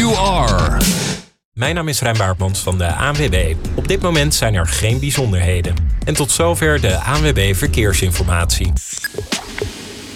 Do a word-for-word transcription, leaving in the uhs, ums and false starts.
you are. Mijn naam is Rijn Baartmans van de A N W B. Op dit moment zijn er geen bijzonderheden. En tot zover de A N W B Verkeersinformatie.